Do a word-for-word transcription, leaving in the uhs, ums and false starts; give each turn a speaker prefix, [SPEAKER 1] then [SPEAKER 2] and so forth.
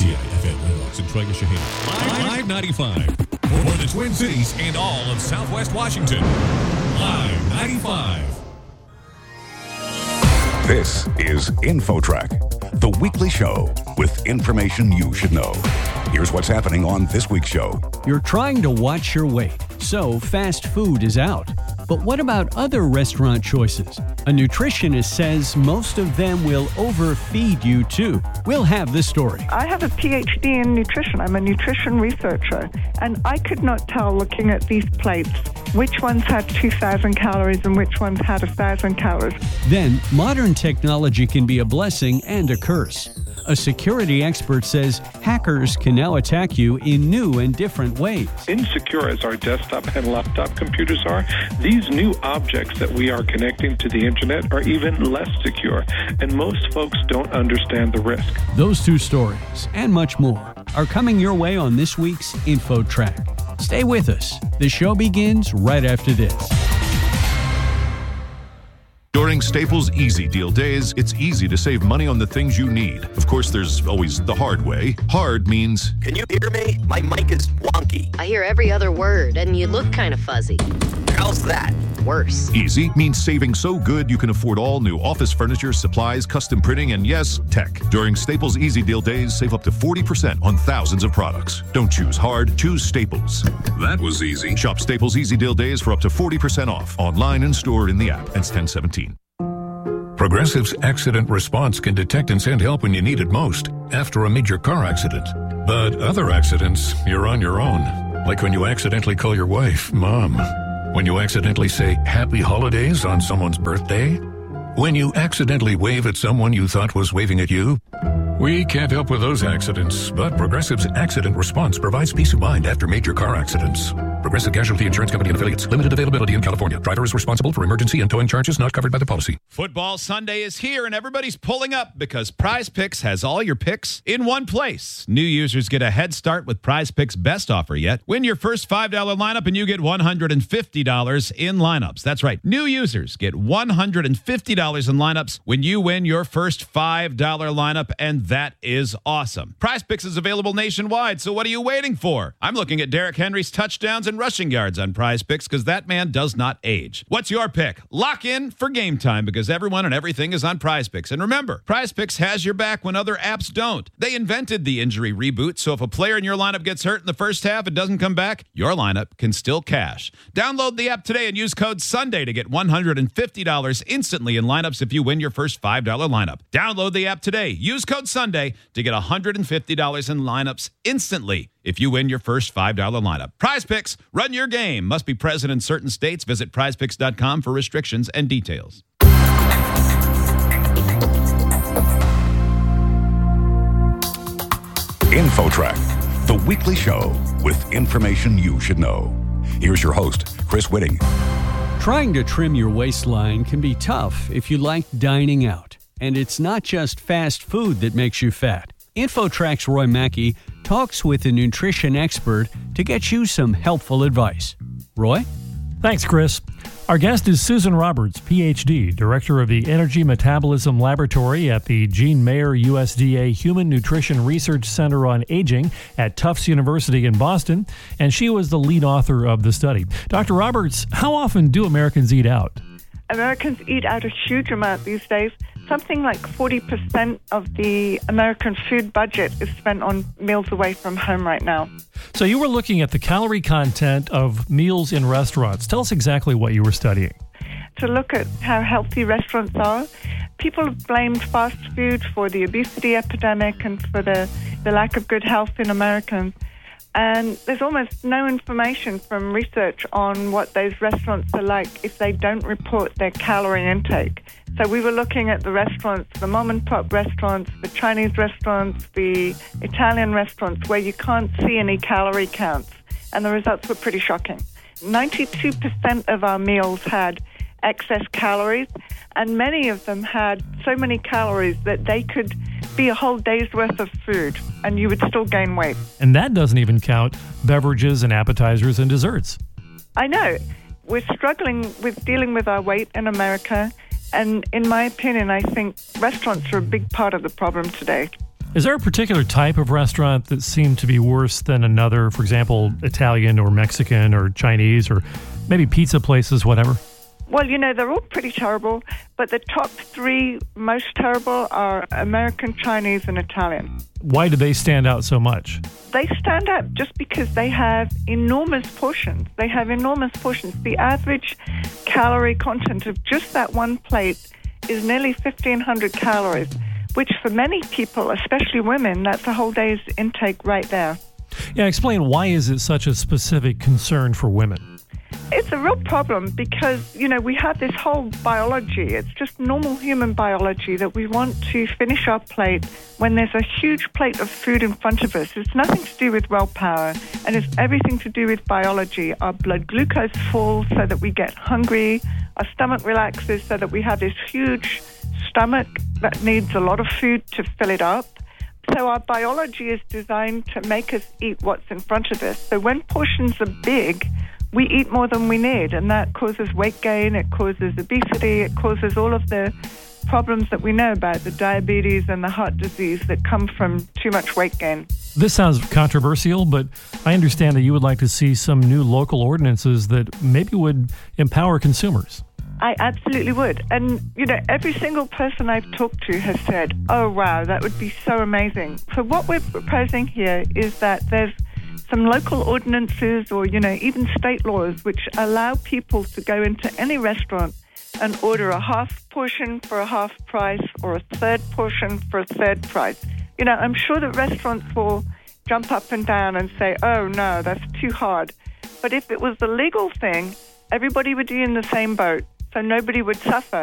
[SPEAKER 1] T I F M Landmarks in Troy, Michigan. Live ninety-five for the Twin Cities and all of Southwest Washington. Live ninety-five.
[SPEAKER 2] This is InfoTrack, the weekly show with information you should know. Here's what's happening on this week's show.
[SPEAKER 3] You're trying to watch your weight, so fast food is out. But what about other restaurant choices? A nutritionist says most of them will overfeed you too. We'll have the story.
[SPEAKER 4] I have a P H D in nutrition. I'm a nutrition researcher, and I could not tell looking at these plates which ones had two thousand calories and which ones had one thousand calories.
[SPEAKER 3] Then, modern technology can be a blessing and a curse. A security expert says hackers can now attack you in new and different ways.
[SPEAKER 5] Insecure as our desktop and laptop computers are, these new objects that we are connecting to the internet are even less secure, and most folks don't understand the risk.
[SPEAKER 3] Those two stories, and much more, are coming your way on this week's InfoTrack. Stay with us. The show begins right after this.
[SPEAKER 6] During Staples Easy Deal Days, it's easy to save money on the things you need. Of course, there's always the hard way. Hard means...
[SPEAKER 7] Can you hear me? My mic is wonky.
[SPEAKER 8] I hear every other word, and you look kind of fuzzy.
[SPEAKER 7] How's that?
[SPEAKER 8] Worse.
[SPEAKER 6] Easy means saving so good you can afford all new office furniture, supplies, custom printing, and yes, tech. During Staples Easy Deal Days, save up to forty percent on thousands of products. Don't choose hard, choose Staples.
[SPEAKER 1] That was easy.
[SPEAKER 6] Shop Staples Easy Deal Days for up to forty percent off, online and store in the app. Ends ten seventeen.
[SPEAKER 9] Progressive's Accident Response can detect and send help when you need it most, after a major car accident. But other accidents, you're on your own. Like when you accidentally call your wife Mom. When you accidentally say Happy Holidays on someone's birthday. When you accidentally wave at someone you thought was waving at you. We can't help with those accidents, but Progressive's Accident Response provides peace of mind after major car accidents. Progressive Casualty Insurance Company and Affiliates. Limited availability in California. Driver is responsible for emergency and towing charges not covered by the policy.
[SPEAKER 10] Football Sunday is here, and everybody's pulling up because Prize Picks has all your picks in one place. New users get a head start with Prize Picks' best offer yet. Win your first five dollar lineup, and you get one hundred fifty dollars in lineups. That's right. New users get one hundred fifty dollars in lineups when you win your first five dollar lineup, and that is awesome. Prize Picks is available nationwide, so what are you waiting for? I'm looking at Derrick Henry's touchdowns and rushing yards on Prize Picks because that man does not age. What's your pick? Lock in for game time because everyone and everything is on Prize Picks. And remember, Prize Picks has your back when other apps don't. They invented the injury reboot, so if a player in your lineup gets hurt in the first half and doesn't come back, your lineup can still cash. Download the app today and use code Sunday to get one hundred fifty dollars instantly in lineups if you win your first five dollar lineup. Download the app today. Use code Sunday to get one hundred fifty dollars in lineups instantly if you win your first five dollar lineup. Prize Picks, run your game. Must be present in certain states. Visit prize picks dot com for restrictions and details.
[SPEAKER 2] InfoTrack, the weekly show with information you should know. Here's your host, Chris Whitting.
[SPEAKER 3] Trying to trim your waistline can be tough if you like dining out. And it's not just fast food that makes you fat. InfoTrack's Roy Mackey talks with a nutrition expert to get you some helpful advice. Roy?
[SPEAKER 11] Thanks, Chris. Our guest is Susan Roberts, P H D, Director of the Energy Metabolism Laboratory at the Gene Mayer U S D A Human Nutrition Research Center on Aging at Tufts University in Boston, and she was the lead author of the study. Doctor Roberts, how often do Americans eat out?
[SPEAKER 4] Americans eat out a huge amount these days. Something like forty percent of the American food budget is spent on meals away from home right now.
[SPEAKER 11] So you were looking at the calorie content of meals in restaurants. Tell us exactly what you were studying.
[SPEAKER 4] To look at how healthy restaurants are, people have blamed fast food for the obesity epidemic and for the, the lack of good health in Americans. And there's almost no information from research on what those restaurants are like if they don't report their calorie intake. So we were looking at the restaurants, the mom-and-pop restaurants, the Chinese restaurants, the Italian restaurants, where you can't see any calorie counts. And the results were pretty shocking. ninety-two percent of our meals had excess calories, and many of them had so many calories that they could be a whole day's worth of food, and you would still gain weight.
[SPEAKER 11] And that doesn't even count beverages and appetizers and desserts.
[SPEAKER 4] I know. We're struggling with dealing with our weight in America, and in my opinion, I think restaurants are a big part of the problem today.
[SPEAKER 11] Is there a particular type of restaurant that seemed to be worse than another? For example, Italian or Mexican or Chinese or maybe pizza places, whatever?
[SPEAKER 4] Well, you know, they're all pretty terrible, but the top three most terrible are American, Chinese, and Italian.
[SPEAKER 11] Why do they stand out so much?
[SPEAKER 4] They stand out just because they have enormous portions. They have enormous portions. The average calorie content of just that one plate is nearly fifteen hundred calories, which for many people, especially women, that's a whole day's intake right there.
[SPEAKER 11] Yeah, explain, why is it such a specific concern for women?
[SPEAKER 4] It's a real problem because, you know, we have this whole biology. It's just normal human biology that we want to finish our plate when there's a huge plate of food in front of us. It's nothing to do with willpower, and it's everything to do with biology. Our blood glucose falls so that we get hungry. Our stomach relaxes so that we have this huge stomach that needs a lot of food to fill it up. So our biology is designed to make us eat what's in front of us. So when portions are big, we eat more than we need, and that causes weight gain, it causes obesity, it causes all of the problems that we know about, the diabetes and the heart disease that come from too much weight gain.
[SPEAKER 11] This sounds controversial, but I understand that you would like to see some new local ordinances that maybe would empower consumers.
[SPEAKER 4] I absolutely would. And, you know, every single person I've talked to has said, oh, wow, that would be so amazing. So what we're proposing here is that there's some local ordinances or, you know, even state laws which allow people to go into any restaurant and order a half portion for a half price or a third portion for a third price. You know, I'm sure that restaurants will jump up and down and say, oh, no, that's too hard. But if it was the legal thing, everybody would be in the same boat, so nobody would suffer.